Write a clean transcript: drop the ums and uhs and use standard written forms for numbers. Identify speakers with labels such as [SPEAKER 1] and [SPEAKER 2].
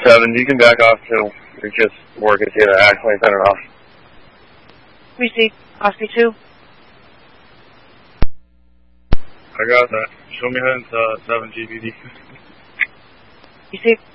[SPEAKER 1] 7, you can back off too. It's just working to accidentally turn it off.
[SPEAKER 2] Received. Oscar 2.
[SPEAKER 1] I got that. Show me heading to 7 GBD.
[SPEAKER 2] Received.